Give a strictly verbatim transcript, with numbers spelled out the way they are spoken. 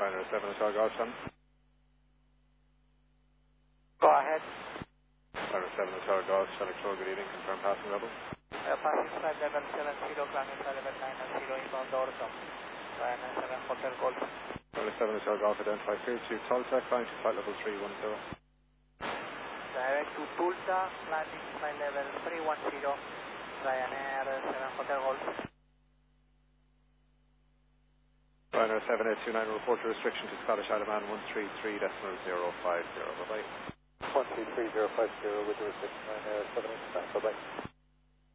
Ryanair seven Hotel Golf seven. Go ahead. Ryanair seven Hotel Golf, Select Road, good evening, confirm passing level. Uh, passing flight level seven zero, climbing flight level nine zero, inbound Orsom. Ryanair seven Hotel Golf. Ryanair seven Hotel Golf, identify field to Tulsa, climb to flight level three one zero. Direct to Tulsa, landing flight level three one zero, Ryanair seven Hotel Golf. Ryanair seven eight two nine, report your restriction to Scottish Isleman one three three point zero five zero. Bye-bye. one three three zero five zero with the restriction, Ryanair seven eight two nine, bye-bye.